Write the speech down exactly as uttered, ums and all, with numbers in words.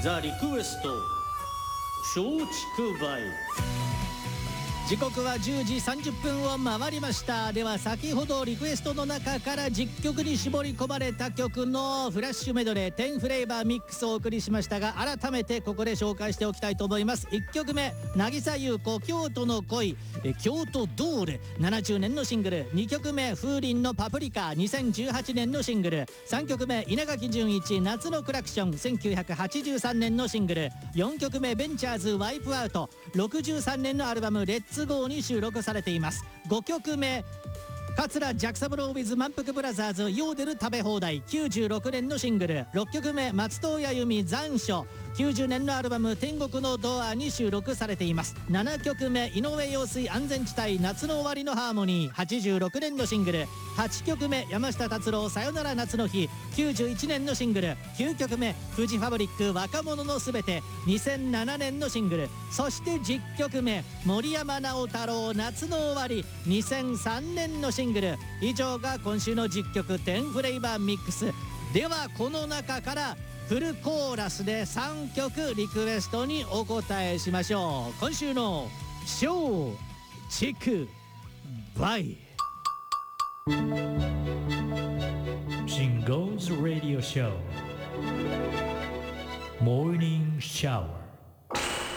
ザ・リクエスト松竹梅。 時刻はじゅうじさんじゅっぷんを回りました。では先ほどリクエストの中からじゅっきょくに絞り込まれた曲のフラッシュメドレーじゅうフレーバーミックスをお送りしましたが、改めてここで紹介しておきたいと思います。いっきょくめ渚優子京都の恋え京都ドールななじゅうねんのシングル。にきょくめ風鈴のパプリカにせんじゅうはちねんのシングル。さんきょくめ稲垣潤一夏のクラクションせんきゅうひゃくはちじゅうさんねんのシングル。よんきょくめベンチャーズワイプアウトろくじゅうさんねんのアルバムレッツゴーに収録されています。ごきょくめ桂ジャクサブロー with 満腹ブラザーズヨーデル食べ放題きゅうじゅうろくねんのシングル。ろっきょくめ松任谷由実残暑きゅうじゅうねんのアルバム天国のドアに収録されています。ななきょくめ井上陽水安全地帯夏の終わりのハーモニーはちじゅうろくねんのシングル。はちきょくめ山下達郎さよなら夏の日きゅうじゅういちねんのシングル。きゅうきょくめフジファブリック若者のすべてにせんななねんのシングル。そしてじゅっきょくめ森山直太朗夏の終わりにせんさんねんのシングル。以上が今週のじゅっきょくじゅうフレーバーミックスでは、この中からフルコーラスでさんきょくリクエストにお答えしましょう。今週の松竹梅 Jingo's Radio Show Morning Shower